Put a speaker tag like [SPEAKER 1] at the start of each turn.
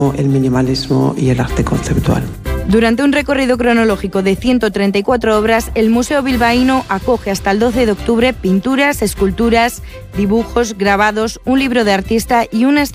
[SPEAKER 1] el minimalismo y el arte conceptual.
[SPEAKER 2] Durante un recorrido cronológico de 134 obras, el Museo Bilbaíno acoge hasta el 12 de octubre pinturas, esculturas, dibujos, grabados, un libro de artista y una